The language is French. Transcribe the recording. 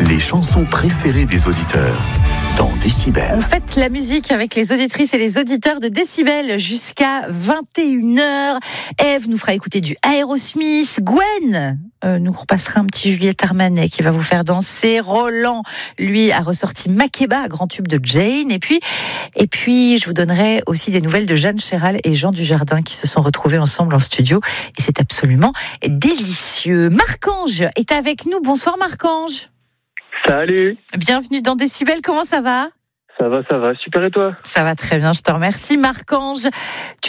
les chansons préférées des auditeurs dans Décibel. On fête la musique avec les auditrices et les auditeurs de Décibel jusqu'à 21h. Eve nous fera écouter du Aerosmith. Gwen nous repassera un petit Juliette Armanet qui va vous faire danser. Roland, lui, a ressorti Makeba, grand tube de Jane. Et puis, je vous donnerai aussi des nouvelles de Jeanne Chéral et Jean Dujardin qui se sont retrouvés ensemble en studio. Et c'est absolument délicieux. Marc-Ange est avec nous. Bonsoir Marc-Ange. Salut. Bienvenue dans Décibel, comment ça va ? Ça va, super et toi ? Ça va très bien, je te remercie Marc-Ange.